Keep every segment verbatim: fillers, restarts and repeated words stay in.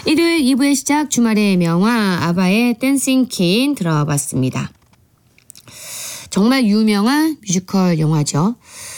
일요일 이 부의 시작 주말의 명화 아바의 댄싱 퀸 들어봤습니다. 정말 유명한 뮤지컬 영화죠.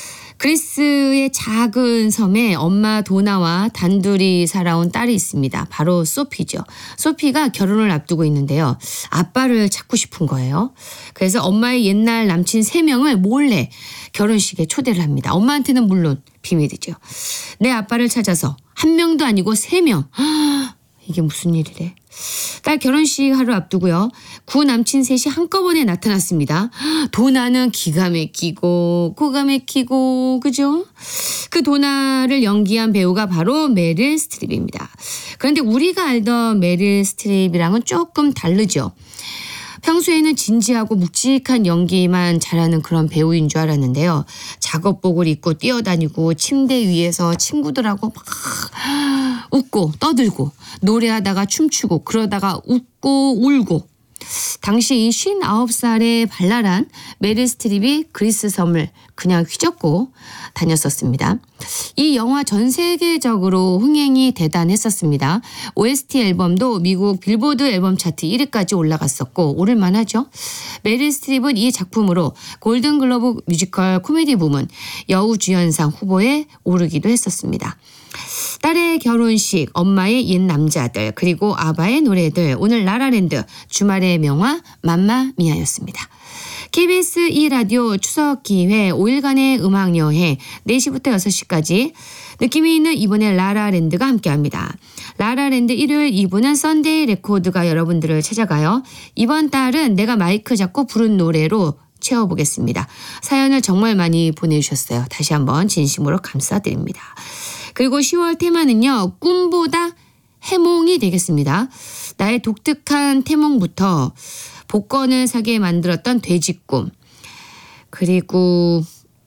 그리스의 작은 섬에 엄마 도나와 단둘이 살아온 딸이 있습니다. 바로 소피죠. 소피가 결혼을 앞두고 있는데요. 아빠를 찾고 싶은 거예요. 그래서 엄마의 옛날 남친 세 명을 몰래 결혼식에 초대를 합니다. 엄마한테는 물론 비밀이죠. 내 아빠를 찾아서 한 명도 아니고 세 명. 이게 무슨 일이래. 딸 결혼식 하루 앞두고요. 구 남친 셋이 한꺼번에 나타났습니다. 도나는 기가 막히고 코가 막히고 그죠? 그 도나를 연기한 배우가 바로 메릴 스트립입니다. 그런데 우리가 알던 메릴 스트립이랑은 조금 다르죠. 평소에는 진지하고 묵직한 연기만 잘하는 그런 배우인 줄 알았는데요. 작업복을 입고 뛰어다니고 침대 위에서 친구들하고 막 웃고 떠들고 노래하다가 춤추고 그러다가 웃고 울고 당시 쉰아홉 살의 발랄한 메릴 스트립이 그리스 섬을 그냥 휘젓고 다녔었습니다. 이 영화 전 세계적으로 흥행이 대단했었습니다. 오에스티 앨범도 미국 빌보드 앨범 차트 일 위까지 올라갔었고 오를만하죠. 메릴 스트립은 이 작품으로 골든글로브 뮤지컬 코미디 부문 여우주연상 후보에 오르기도 했었습니다. 딸의 결혼식, 엄마의 옛 남자들, 그리고 아바의 노래들, 오늘 라라랜드, 주말의 명화 맘마미아였습니다. 케이비에스 이 라디오 추석 기회 오 일간의 음악여행 네 시부터 여섯 시까지 느낌이 있는 이번에 라라랜드가 함께합니다. 라라랜드 일요일 이 부는 썬데이 레코드가 여러분들을 찾아가요. 이번 달은 내가 마이크 잡고 부른 노래로 채워보겠습니다. 사연을 정말 많이 보내주셨어요. 다시 한번 진심으로 감사드립니다. 그리고 시월 테마는요. 꿈보다 해몽이 되겠습니다. 나의 독특한 태몽부터 복권을 사게 만들었던 돼지꿈, 그리고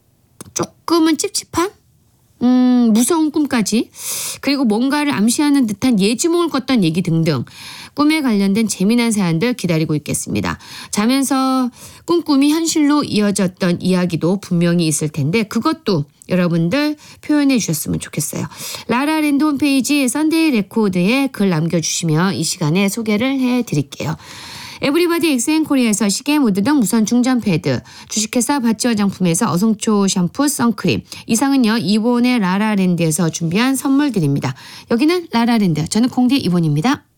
조금은 찝찝한 음, 무서운 꿈까지, 그리고 뭔가를 암시하는 듯한 예지몽을 꿨던 얘기 등등 꿈에 관련된 재미난 사연들 기다리고 있겠습니다. 자면서 꿈꿈이 현실로 이어졌던 이야기도 분명히 있을 텐데 그것도 여러분들 표현해 주셨으면 좋겠어요. 라라랜드 홈페이지 썬데이 레코드에 글 남겨주시면 이 시간에 소개를 해드릴게요. 에브리바디 엑센코리아에서 시계 모드 등 무선 충전 패드, 주식회사 바찌 화장품에서 어성초 샴푸 선크림, 이상은요 이본의 라라랜드에서 준비한 선물 드립니다. 여기는 라라랜드, 저는 콩디 이본입니다.